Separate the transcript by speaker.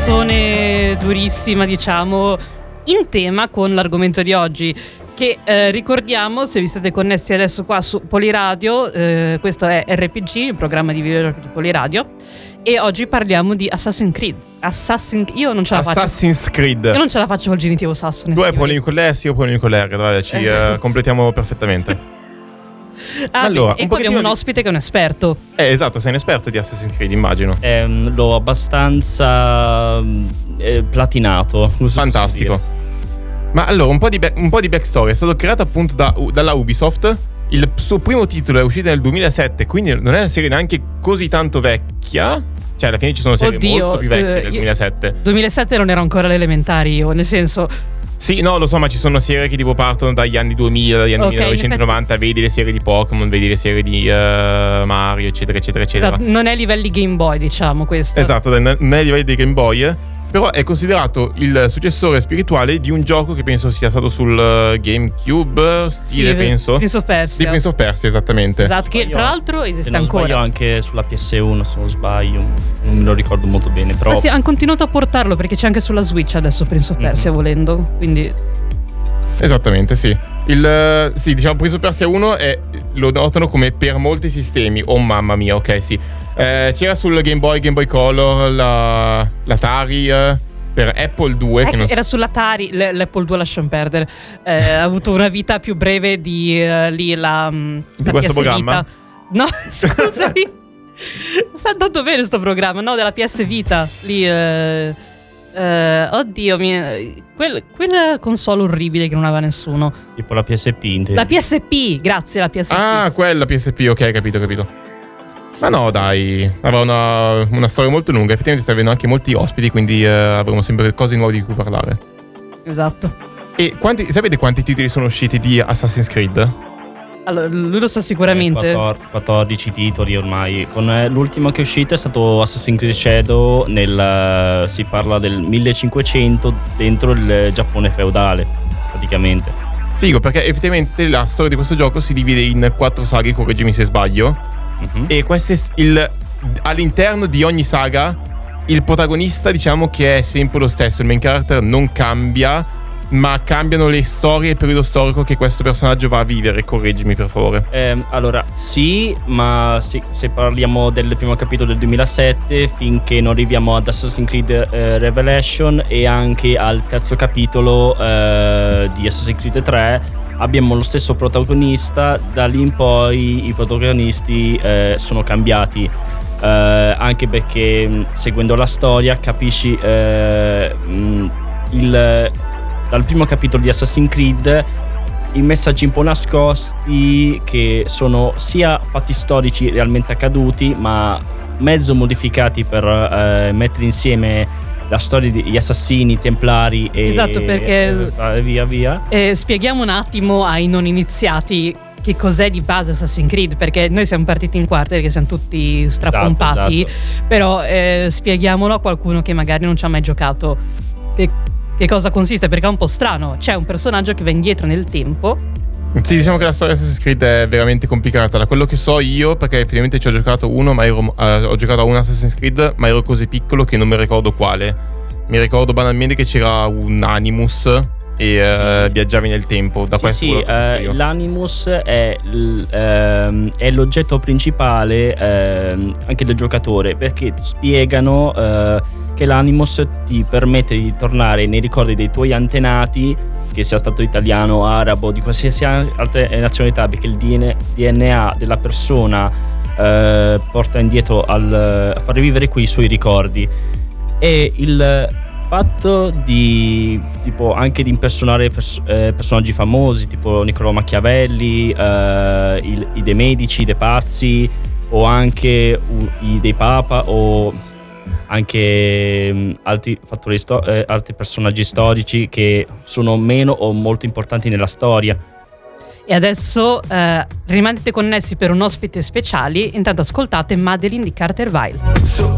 Speaker 1: canzone durissima, diciamo, in tema con l'argomento di oggi, che ricordiamo, se vi siete connessi adesso qua su Poliradio, questo è RPG, il programma di video di Poliradio, e oggi parliamo di Assassin's Creed. Io non ce la faccio.
Speaker 2: Assassin's Creed.
Speaker 1: Io non ce la faccio col genitivo sassone.
Speaker 2: Tu hai problemi con l'S, io ho problemi con l'R, dai, ci completiamo perfettamente.
Speaker 1: Allora, e qua abbiamo un ospite che è un esperto.
Speaker 2: Esatto, sei un esperto di Assassin's Creed, immagino.
Speaker 3: L'ho abbastanza platinato.
Speaker 2: Fantastico. Ma allora, un po' di backstory. È stato creato appunto dalla Ubisoft. Il suo primo titolo è uscito nel 2007, quindi non è una serie neanche così tanto vecchia. Cioè, alla fine ci sono serie molto più vecchie del 2007.
Speaker 1: 2007 non ero ancora alle elementari io, nel senso...
Speaker 2: Sì, no, lo so, ma ci sono serie che tipo partono dagli anni 2000, dagli anni 1990, vedi le serie di Pokémon, vedi le serie di Mario, eccetera, eccetera, eccetera.
Speaker 1: Esatto, non è livelli Game Boy, diciamo, questo.
Speaker 2: Esatto, non è livelli dei Game Boy, però è considerato il successore spirituale di un gioco che penso sia stato sul GameCube, stile, penso.
Speaker 1: Prince of Persia.
Speaker 2: Di Prince of Persia, esattamente.
Speaker 1: Esatto, che tra l'altro esiste ancora.
Speaker 3: Sbaglio anche sulla PS1, se non sbaglio, non me lo ricordo molto bene, però...
Speaker 1: Ma sì, hanno continuato a portarlo perché c'è anche sulla Switch adesso Prince of Persia, volendo, quindi...
Speaker 2: Esattamente, sì. Sì, diciamo Prince of Persia 1 lo notano come per molti sistemi. Oh mamma mia, ok, sì. C'era sul Game Boy Color, l'Atari, per Apple 2 che
Speaker 1: era sull'Atari, l'Apple 2 lasciamo perdere. Ha avuto una vita più breve di la
Speaker 2: questo
Speaker 1: PS
Speaker 2: programma?
Speaker 1: Vita. No, scusami. Sta andando bene sto programma, no, della PS Vita. Lì oddio, quella console orribile che non aveva nessuno.
Speaker 3: Tipo la PSP intendo.
Speaker 1: La PSP, grazie, la PSP.
Speaker 2: Ah, quella PSP, ok, capito. Ma no, dai, aveva una storia molto lunga. Effettivamente sta avendo anche molti ospiti, quindi avremo sempre cose nuove di cui parlare.
Speaker 1: Esatto.
Speaker 2: E sapete quanti titoli sono usciti di Assassin's Creed?
Speaker 1: Allora, lui lo sa sicuramente.
Speaker 3: 14 titoli ormai. L'ultimo che è uscito è stato Assassin's Creed Shadow si parla del 1500 dentro il Giappone feudale, praticamente.
Speaker 2: Figo, perché effettivamente la storia di questo gioco si divide in 4 saghe, correggimi se sbaglio. E all'interno di ogni saga il protagonista, diciamo che è sempre lo stesso, il main character non cambia, ma cambiano le storie e il periodo storico che questo personaggio va a vivere. Correggimi per favore.
Speaker 3: Allora sì, ma se parliamo del primo capitolo del 2007 finché non arriviamo ad Assassin's Creed Revelation e anche al terzo capitolo di Assassin's Creed 3 abbiamo lo stesso protagonista. Da lì in poi i protagonisti sono cambiati, anche perché seguendo la storia capisci dal primo capitolo di Assassin's Creed i messaggi un po' nascosti che sono sia fatti storici realmente accaduti ma mezzo modificati per mettere insieme la storia degli assassini, i templari e
Speaker 1: esatto, perché
Speaker 3: via.
Speaker 1: Spieghiamo un attimo ai non iniziati che cos'è di base Assassin's Creed, perché noi siamo partiti in quarta perché siamo tutti strapompati, esatto. Però spieghiamolo a qualcuno che magari non ci ha mai giocato che cosa consiste, perché è un po' strano. C'è un personaggio che va indietro nel tempo.
Speaker 2: Sì, diciamo che la storia di Assassin's Creed è veramente complicata. Da quello che so io, perché effettivamente ci ho giocato uno, ma ho giocato a un Assassin's Creed, ma ero così piccolo che non mi ricordo quale. Mi ricordo banalmente che c'era un Animus e viaggiavi nel tempo. Da questo
Speaker 3: l'Animus è l'oggetto principale anche del giocatore, perché spiegano che l'Animus ti permette di tornare nei ricordi dei tuoi antenati, che sia stato italiano, arabo, di qualsiasi altra nazionalità, perché il DNA della persona porta indietro a far rivivere qui i suoi ricordi. E il fatto di tipo anche di impersonare personaggi famosi tipo Niccolò Machiavelli, i dei Medici, dei Pazzi, o anche dei Papa, o anche altri fattori altri personaggi storici che sono meno o molto importanti nella storia.
Speaker 1: E adesso rimanete connessi per un ospite speciale. Intanto ascoltate Madeline di Carter Vile.